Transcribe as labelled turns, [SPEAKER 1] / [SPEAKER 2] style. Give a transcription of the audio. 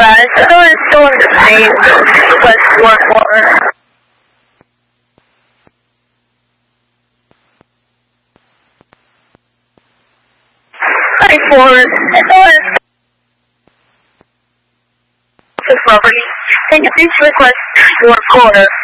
[SPEAKER 1] guys. Still in the same request for water. Hi, Forrest. Property. Can you please request for quarter?